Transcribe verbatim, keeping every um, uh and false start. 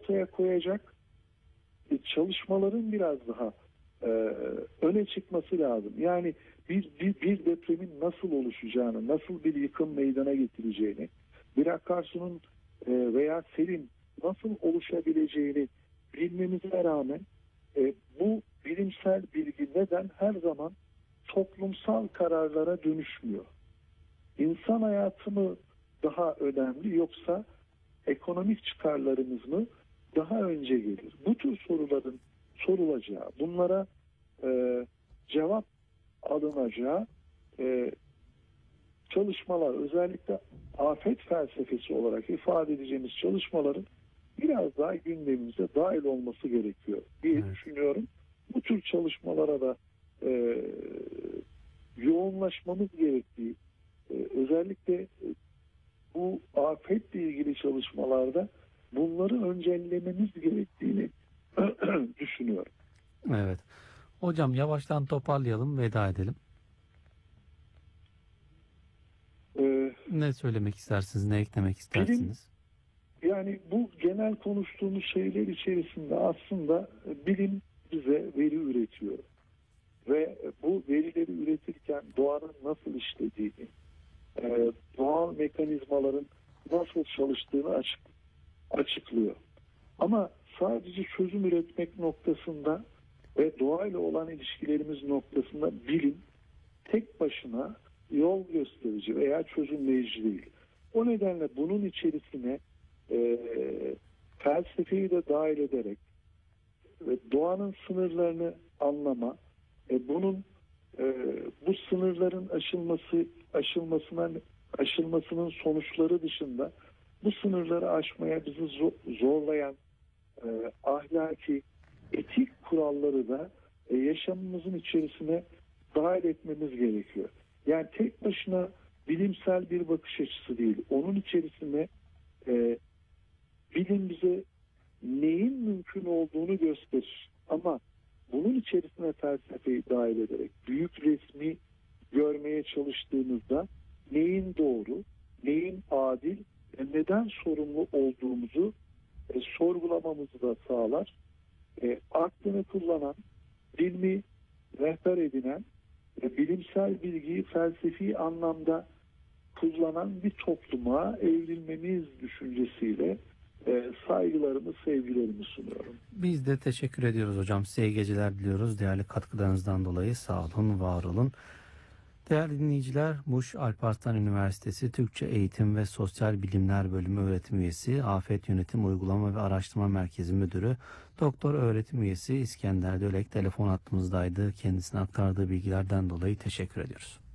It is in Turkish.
ortaya koyacak e, çalışmaların biraz daha e, öne çıkması lazım. Yani bir, bir, bir depremin nasıl oluşacağını, nasıl bir yıkım meydana getireceğini, bir akarsunun e, veya selin nasıl oluşabileceğini bilmemize rağmen e, bu bilimsel bilgi neden her zaman toplumsal kararlara dönüşmüyor? İnsan hayatı mı daha önemli, yoksa ekonomik çıkarlarımız mı daha önce gelir? Bu tür soruların sorulacağı, bunlara e, cevap alınacağı e, çalışmalar, özellikle afet felsefesi olarak ifade edeceğimiz çalışmaların biraz daha gündemimize dahil olması gerekiyor diye Evet. düşünüyorum. Bu tür çalışmalara da e, yoğunlaşmamız gerektiği, e, özellikle e, bu afetle ilgili çalışmalarda bunları öncelememiz gerektiğini düşünüyorum. Evet. Hocam yavaştan toparlayalım, veda edelim. Ee, Ne söylemek istersiniz, ne eklemek istersiniz? Bilim, yani bu genel konuştuğumuz şeyler içerisinde aslında bilim bize veri üretiyor. Ve bu verileri üretirken doğanın nasıl işlediğini, e, doğal mekanizmaların nasıl çalıştığını açık, açıklıyor. Ama sadece çözüm üretmek noktasında ve doğayla olan ilişkilerimiz noktasında bilim tek başına yol gösterici veya çözümleyici değil. O nedenle bunun içerisine e, felsefeyi de dahil ederek ve doğanın sınırlarını anlama, e, bunun e, bu sınırların aşılması aşılmasına aşılmasının sonuçları dışında bu sınırları aşmaya bizi zo- zorlayan e, ahlaki, etik kuralları da e, yaşamımızın içerisine dahil etmemiz gerekiyor. Yani tek başına bilimsel bir bakış açısı değil. Onun içerisine e, bilim bize neyin mümkün olduğunu gösterir. Ama bunun içerisine felsefeyi dahil ederek büyük resmi görmeye çalıştığımızda neyin doğru, neyin adil ve neden sorumlu olduğumuzu e, sorgulamamızı da sağlar. E, aklını kullanan, ilmi rehber edinen ve bilimsel bilgiyi felsefi anlamda kullanan bir topluma evrilmemiz düşüncesiyle e, saygılarımı, sevgilerimi sunuyorum. Biz de teşekkür ediyoruz hocam. Size iyi geceler diliyoruz. Değerli katkılarınızdan dolayı sağ olun, var olun. Değerli dinleyiciler, Muş Alparslan Üniversitesi Türkçe Eğitim ve Sosyal Bilimler Bölümü öğretim üyesi, Afet Yönetim Uygulama ve Araştırma Merkezi Müdürü, Doktor öğretim üyesi İskender Dölek telefon hattımızdaydı. Kendisine aktardığı bilgilerden dolayı teşekkür ediyoruz.